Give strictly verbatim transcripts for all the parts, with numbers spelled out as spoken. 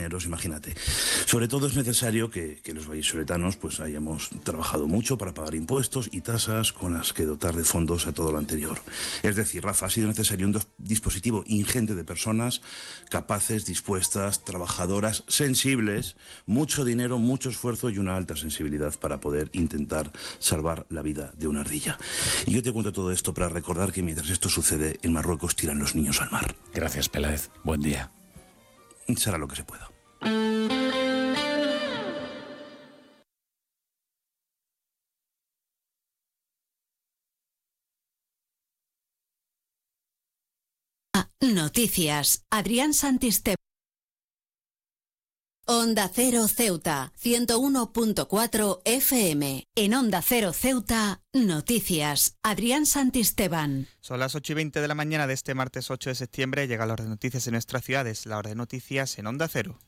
dineros, imagínate. Sobre todo es necesario que, que los vallisoletanos pues hayamos trabajado mucho para pagar impuestos y tasas con las que dotar de fondos a todo lo anterior. Es decir, Rafa, ha sido necesario un dispositivo ingente de personas capaces, dispuestas, trabajadoras, sensibles, mucho dinero, mucho esfuerzo y una alta sensibilidad para poder intentar salvar la vida de una ardilla. Y yo te cuento todo esto para recordar que mientras esto sucede, en Marruecos tiran los niños al mar. Gracias, Peláez. Buen día. Será lo que se pueda. Noticias. Adrián Santisteban. Onda Cero Ceuta, ciento uno punto cuatro F M. En Onda Cero Ceuta, noticias. Adrián Santisteban. Son las ocho y veinte de la mañana de este martes ocho de septiembre. Llega la hora de noticias en nuestras ciudades. La hora de noticias en Onda Cero.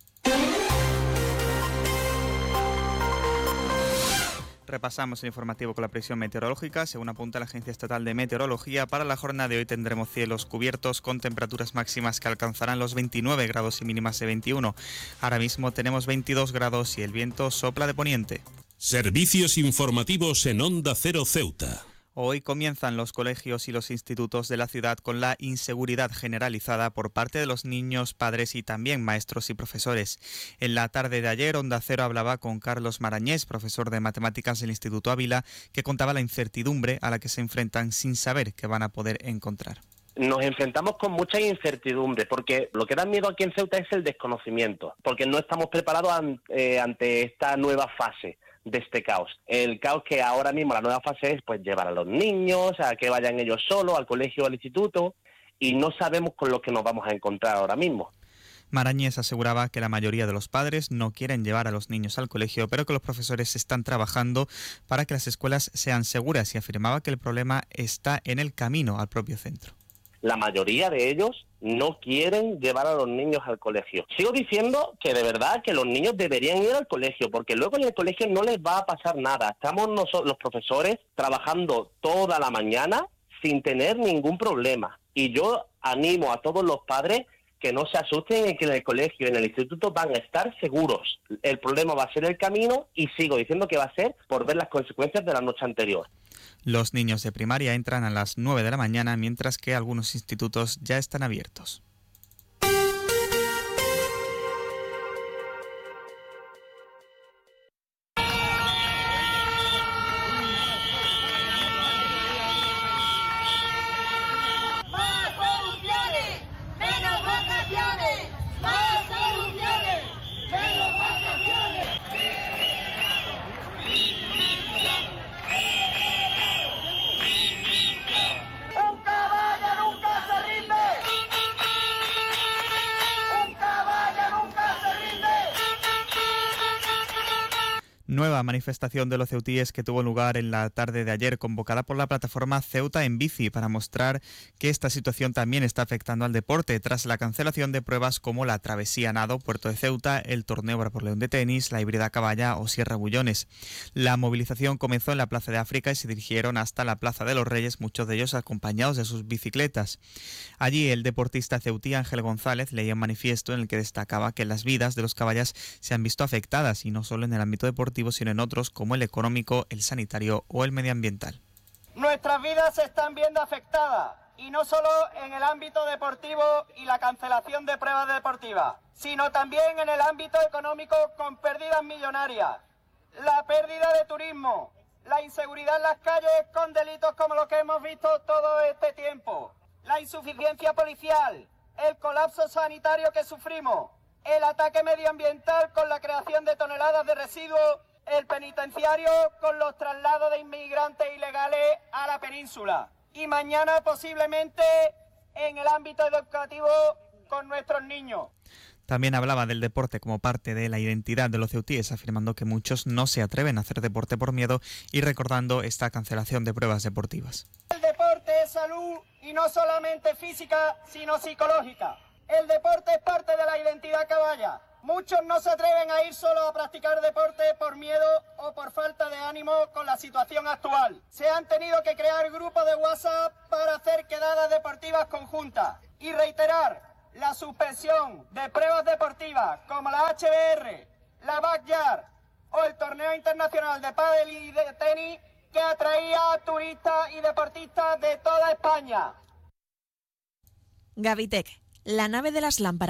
Repasamos el informativo con la previsión meteorológica. Según apunta la Agencia Estatal de Meteorología, para la jornada de hoy tendremos cielos cubiertos con temperaturas máximas que alcanzarán los veintinueve grados y mínimas de veintiuno. Ahora mismo tenemos veintidós grados y el viento sopla de poniente. Servicios informativos en Onda Cero Ceuta. Hoy comienzan los colegios y los institutos de la ciudad con la inseguridad generalizada por parte de los niños, padres y también maestros y profesores. En la tarde de ayer, Onda Cero hablaba con Carlos Marañés, profesor de matemáticas del Instituto Ávila, que contaba la incertidumbre a la que se enfrentan sin saber qué van a poder encontrar. Nos enfrentamos con mucha incertidumbre, porque lo que da miedo aquí en Ceuta es el desconocimiento, porque no estamos preparados an, eh, ante esta nueva fase de este caos. El caos que ahora mismo, la nueva fase es pues llevar a los niños, a que vayan ellos solos al colegio o al instituto, y no sabemos con lo que nos vamos a encontrar ahora mismo. Marañés aseguraba que la mayoría de los padres no quieren llevar a los niños al colegio, pero que los profesores están trabajando para que las escuelas sean seguras, y afirmaba que el problema está en el camino al propio centro. La mayoría de ellos no quieren llevar a los niños al colegio. Sigo diciendo que de verdad que los niños deberían ir al colegio, porque luego en el colegio no les va a pasar nada. Estamos nosotros, los profesores, trabajando toda la mañana sin tener ningún problema. Y yo animo a todos los padres que no se asusten en que en el colegio y en el instituto van a estar seguros. El problema va a ser el camino, y sigo diciendo que va a ser por ver las consecuencias de la noche anterior. Los niños de primaria entran a las nueve de la mañana, mientras que algunos institutos ya están abiertos. Nueva manifestación de los ceutíes que tuvo lugar en la tarde de ayer, convocada por la plataforma Ceuta en Bici, para mostrar que esta situación también está afectando al deporte, tras la cancelación de pruebas como la Travesía Nado, Puerto de Ceuta, el Torneo Bravos León de tenis, la Híbrida Caballa o Sierra Bullones. La movilización comenzó en la Plaza de África y se dirigieron hasta la Plaza de los Reyes, muchos de ellos acompañados de sus bicicletas. Allí el deportista ceutí Ángel González leía un manifiesto en el que destacaba que las vidas de los caballas se han visto afectadas, y no solo en el ámbito deportivo, sino en otros como el económico, el sanitario o el medioambiental. Nuestras vidas se están viendo afectadas, y no solo en el ámbito deportivo y la cancelación de pruebas deportivas, sino también en el ámbito económico, con pérdidas millonarias, la pérdida de turismo, la inseguridad en las calles con delitos como los que hemos visto todo este tiempo, la insuficiencia policial, el colapso sanitario que sufrimos, el ataque medioambiental con la creación de toneladas de residuos, el penitenciario con los traslados de inmigrantes ilegales a la península, y mañana posiblemente en el ámbito educativo con nuestros niños. También hablaba del deporte como parte de la identidad de los ceutíes, afirmando que muchos no se atreven a hacer deporte por miedo y recordando esta cancelación de pruebas deportivas. El deporte es salud, y no solamente física, sino psicológica. El deporte es parte de la identidad caballa. Muchos no se atreven a ir solo a practicar deporte por miedo o por falta de ánimo con la situación actual. Se han tenido que crear grupos de WhatsApp para hacer quedadas deportivas conjuntas. Y reiterar la suspensión de pruebas deportivas como la H B R, la Backyard o el torneo internacional de pádel y de tenis que atraía a turistas y deportistas de toda España. Gavitec, la nave de las lámparas.